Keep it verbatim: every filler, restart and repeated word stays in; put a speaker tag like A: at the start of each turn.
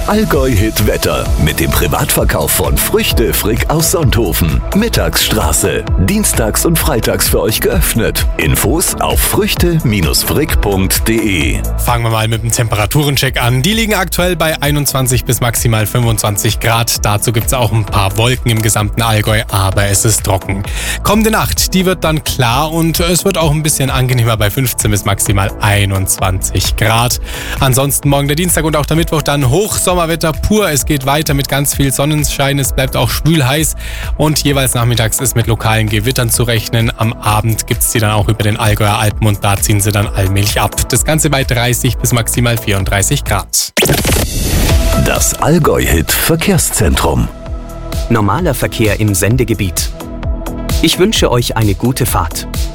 A: Allgäu-Hit Wetter mit dem Privatverkauf von Früchte Frick aus Sonthofen. Mittagsstraße. Dienstags und freitags für euch geöffnet. Infos auf früchte frick punkt de.
B: Fangen wir mal mit dem Temperaturencheck an. Die liegen aktuell bei einundzwanzig bis maximal fünfundzwanzig Grad. Dazu gibt es auch ein paar Wolken im gesamten Allgäu, aber es ist trocken. Kommende Nacht, die wird dann klar und es wird auch ein bisschen angenehmer bei fünfzehn bis maximal einundzwanzig Grad. Ansonsten morgen der Dienstag und auch der Mittwoch dann Hochsommerwetter pur. Es geht weiter mit ganz viel Sonnenschein. Es bleibt auch schwül heiß und jeweils nachmittags ist mit lokalen Gewittern zu rechnen. Am Abend gibt es die dann auch über den Allgäuer Alpen und da ziehen sie dann allmählich ab. Das Ganze bei dreißig bis maximal vierunddreißig Grad.
A: Das Allgäu-Hit Verkehrszentrum.
C: Normaler Verkehr im Sendegebiet. Ich wünsche euch eine gute Fahrt.